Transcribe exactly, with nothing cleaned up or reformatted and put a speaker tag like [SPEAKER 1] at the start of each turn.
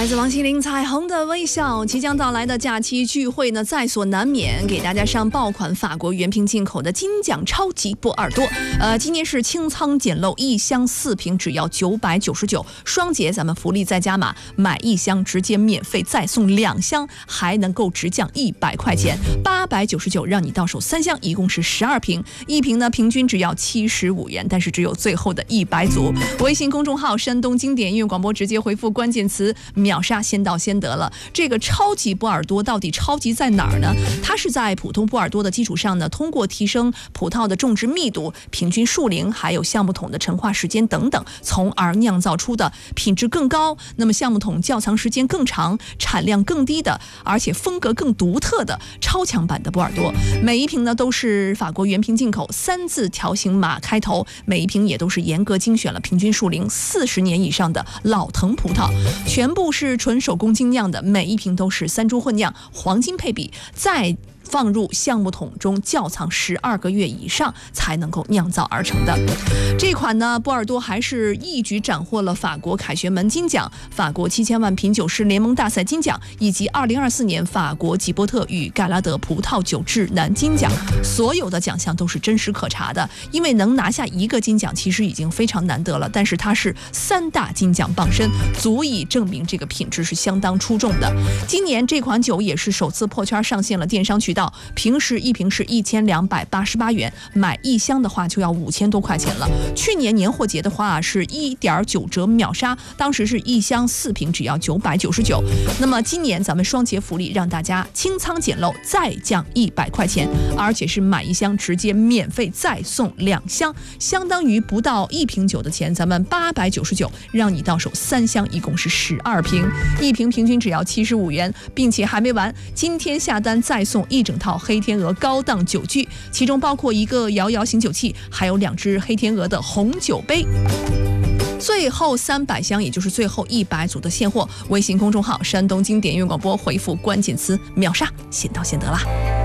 [SPEAKER 1] 来自王心凌《彩虹的微笑》，即将到来的假期聚会呢，在所难免。给大家上爆款法国原瓶进口的金奖超级波尔多，呃，今年是清仓捡漏，一箱四瓶只要九百九十九，双节咱们福利再加码，买一箱直接免费再送两箱，还能够直降一百块钱，八百九十九让你到手三箱，一共是十二瓶，一瓶呢平均只要七十五元，但是只有最后的一百组。微信公众号山东经典音乐广播直接回复关键词秒杀，先到先得了。这个超级波尔多到底超级在哪儿呢？它是在普通波尔多的基础上呢，通过提升葡萄的种植密度、平均树龄，还有橡木桶的陈化时间等等，从而酿造出的品质更高，那么橡木桶窖藏时间更长、产量更低的，而且风格更独特的超强版的波尔多。每一瓶呢都是法国原瓶进口，三字条形码开头，每一瓶也都是严格精选了平均树龄四十年以上的老藤葡萄，全部是纯手工精酿的，每一瓶都是三株混酿，黄金配比，再放入橡木桶中窖藏十二个月以上才能够酿造而成的。这款呢，波尔多还是一举斩获了法国凯旋门金奖、法国七千万品酒师联盟大赛金奖，以及二零二四年法国吉波特与盖拉德葡萄酒指南金奖。所有的奖项都是真实可查的，因为能拿下一个金奖其实已经非常难得了，但是它是三大金奖傍身，足以证明这个品质是相当出众的。今年这款酒也是首次破圈上线了电商渠道，平时一瓶是一千两百八十八元，买一箱的话就要五千多块钱了。去年年货节的话是一点九折秒杀，当时是一箱四瓶只要九百九十九。那么今年咱们双节福利，让大家清仓捡漏再降一百块钱，而且是买一箱直接免费再送两箱，相当于不到一瓶酒的钱，咱们八百九十九让你到手三箱，一共是十二瓶，一瓶平均只要七十五元，并且还没完，今天下单再送一整套黑天鹅高档酒具，其中包括一个摇摇醒酒器，还有两只黑天鹅的红酒杯。最后三百箱，也就是最后一百组的现货，微信公众号山东经典音乐广播回复关键词秒杀，先到先得啦。